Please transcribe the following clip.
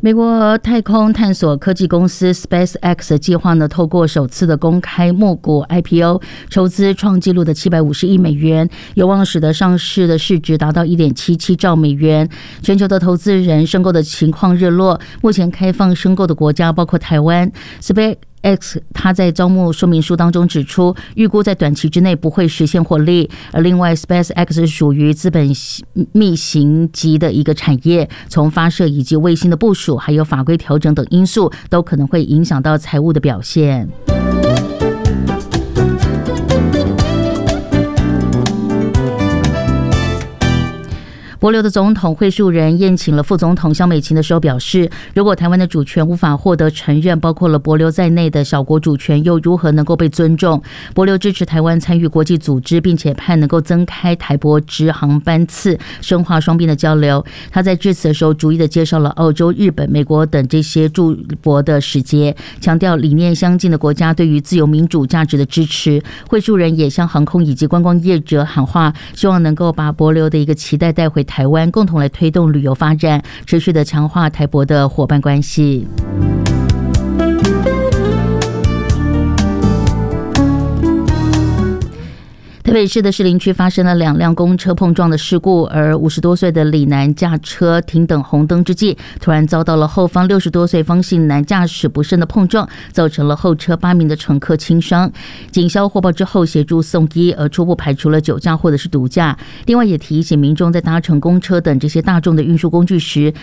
美国太空探索科技公司 SpaceX 计划呢，透过首次的公开募股 IPO 筹资创纪录的750亿美元，有望使得上市的市值达到 1.77 兆美元。全球的投资人申购的情况热络，目前开放申购的国家包括台湾。SpaceX 他在招募说明书当中指出，预估在短期之内不会实现获利。而另外 SpaceX 属于资本密型级的一个产业，从发射以及卫星的部署，还有法规调整等因素，都可能会影响到财务的表现。帛琉的总统惠恕仁宴请了副总统萧美琴的时候表示，如果台湾的主权无法获得承认，包括了帛琉在内的小国主权又如何能够被尊重？帛琉支持台湾参与国际组织，并且盼能够增开台帛直航班次，深化双边的交流。他在致辞的时候逐一的介绍了澳洲、日本、美国等这些驻帛的使节，强调理念相近的国家对于自由民主价值的支持。惠恕仁也向航空以及观光业者喊话，希望能够把帛琉的一个期待带回台湾，共同来推动旅游发展，持续的强化台帛的伙伴关系。台北市的士林区发生了2辆公车碰撞的事故，而50多岁的李男驾车停等红灯之际，突然遭到了后方60多岁方姓男驾驶不慎的碰撞，造成了后车8名的乘客轻伤。警消获报之后协助送医，而初步排除了酒驾或者是毒驾。另外也提醒民众在搭乘公车等这些大众的运输工具时，